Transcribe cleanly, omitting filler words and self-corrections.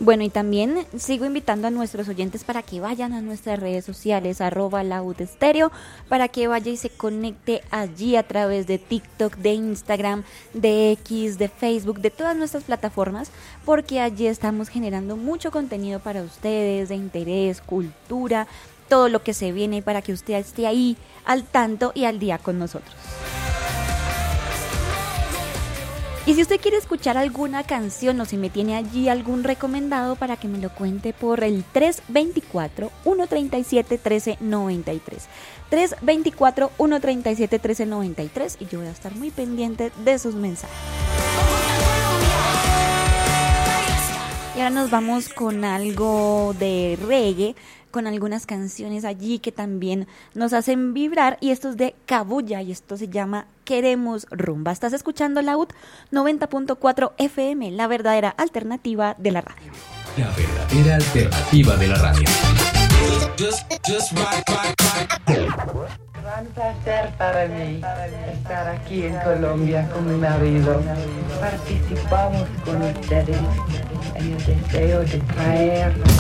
Bueno, y también sigo invitando a nuestros oyentes para que vayan a nuestras redes sociales, @laudestéreo, para que vaya y se conecte allí a través de TikTok, de Instagram, de X, de Facebook, de todas nuestras plataformas, porque allí estamos generando mucho contenido para ustedes, de interés, cultura, todo lo que se viene para que usted esté ahí al tanto y al día con nosotros. Y si usted quiere escuchar alguna canción o si me tiene allí algún recomendado, para que me lo cuente por el 324-137-1393. 324-137-1393 y yo voy a estar muy pendiente de sus mensajes. Y ahora nos vamos con algo de reggae, con algunas canciones allí que también nos hacen vibrar, y esto es de Kabuya y esto se llama Queremos Rumba. Estás escuchando Laud 90.4 FM, la verdadera alternativa de la radio. La verdadera alternativa de la radio. Gran placer para mí estar aquí en Colombia con mi marido. Participamos con ustedes en el deseo de traer